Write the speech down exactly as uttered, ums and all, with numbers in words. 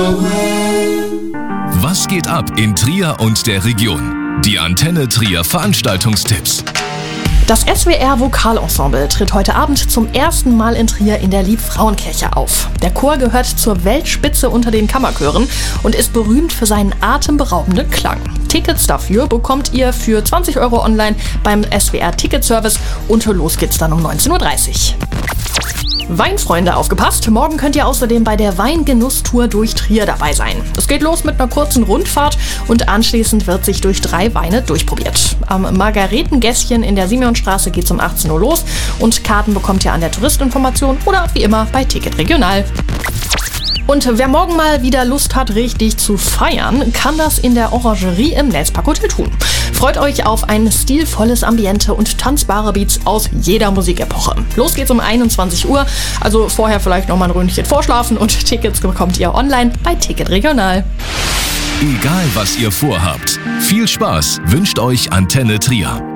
Was geht ab in Trier und der Region? Die Antenne Trier Veranstaltungstipps. Das S W R Vokalensemble tritt heute Abend zum ersten Mal in Trier in der Liebfrauenkirche auf. Der Chor gehört zur Weltspitze unter den Kammerchören und ist berühmt für seinen atemberaubenden Klang. Tickets dafür bekommt ihr für zwanzig Euro online beim S W R Ticketservice und los geht's dann um neunzehn Uhr dreißig. Weinfreunde, aufgepasst! Morgen könnt ihr außerdem bei der Weingenusstour durch Trier dabei sein. Es geht los mit einer kurzen Rundfahrt und anschließend wird sich durch drei Weine durchprobiert. Am Margaretengässchen in der Simeonstraße geht's um achtzehn Uhr los und Karten bekommt ihr an der Touristinformation oder wie immer bei Ticket Regional. Und wer morgen mal wieder Lust hat, richtig zu feiern, kann das in der Orangerie im Netzparkhotel tun. Freut euch auf ein stilvolles Ambiente und tanzbare Beats aus jeder Musikepoche. Los geht's um einundzwanzig Uhr, also vorher vielleicht noch mal ein Ründchen vorschlafen und Tickets bekommt ihr online bei Ticket Regional. Egal was ihr vorhabt, viel Spaß wünscht euch Antenne Trier.